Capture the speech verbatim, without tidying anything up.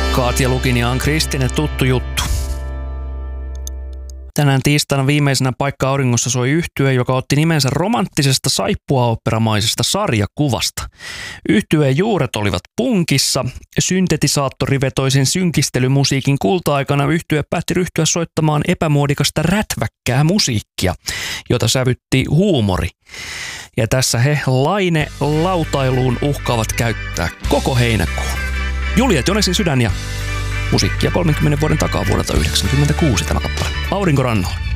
Katja Lukinia on Kristine tuttu juttu. Tänään tiistaina viimeisenä Paikka auringossa soi yhtye, joka otti nimensä romanttisesta saippuaoopperamaisesta sarjakuvasta. Yhtyeen juuret olivat punkissa. Syntetisaattorivetoisen synkistelymusiikin kulta-aikana yhtye päätti ryhtyä soittamaan epämuodikasta rätväkkää musiikkia, jota sävytti huumori. Ja tässä he Laine lautailuun uhkaavat käyttää koko heinäkuun. Juliet Jonesin sydän ja musiikkia kolmenkymmenen vuoden takaa vuodelta yhdeksänkymmentäkuusi tämä kappale. Aurinkorannoilla.